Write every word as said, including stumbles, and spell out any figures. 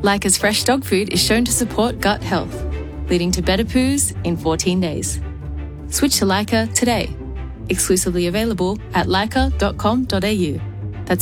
Lyca's fresh dog food is shown to support gut health, leading to better poos in fourteen days. Switch to Lyca today. Exclusively available at lyca dot com dot a u.